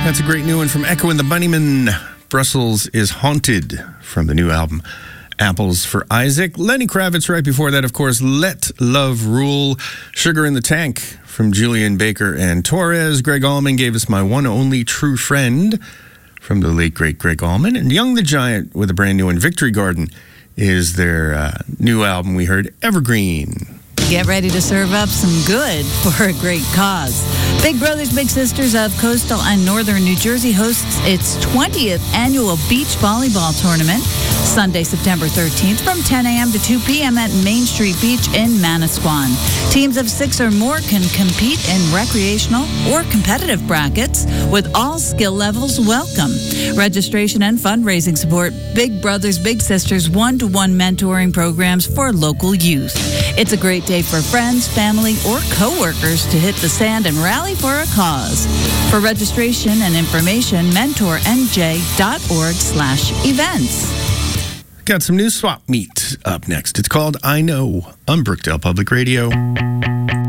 That's a great new one from Echo and the Bunnymen. Brussels is Haunted from the new album Apples for Isaac. Lenny Kravitz right before that, of course, Let Love Rule. Sugar in the Tank from Julian Baker and Torres. Greg Allman gave us My One Only True Friend from the late, great Greg Allman. And Young the Giant with a brand new one. Victory Garden is their new album we heard, Evergreen. Get ready to serve up some good for a great cause. Big Brothers Big Sisters of Coastal and Northern New Jersey hosts its 20th annual beach volleyball tournament Sunday, September 13th from 10 a.m. to 2 p.m. at Main Street Beach in Manasquan. Teams of 6 or more can compete in recreational or competitive brackets with all skill levels welcome. Registration and fundraising support Big Brothers Big Sisters one-to-one mentoring programs for local youth. It's a great day for friends, family, or coworkers to hit the sand and rally for a cause. For registration and information, mentornj.org/events. Got some new swap meet up next. It's called I Know on Brookdale Public Radio.